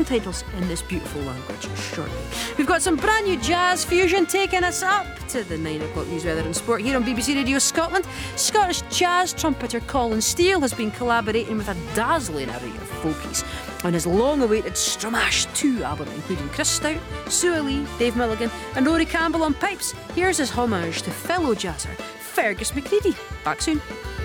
titles in this beautiful language shortly. We've got some brand new jazz fusion taking us up to the 9 o'clock news, weather and sport here on BBC Radio Scotland. Scottish jazz trumpeter Colin Steele has been collaborating with a dazzling array of folkies on his long-awaited Stramash 2 album, including Chris Stout, Sue Lee, Dave Milligan and Rory Campbell on pipes. Here's his homage to fellow jazzer Fergus McCready. Back soon.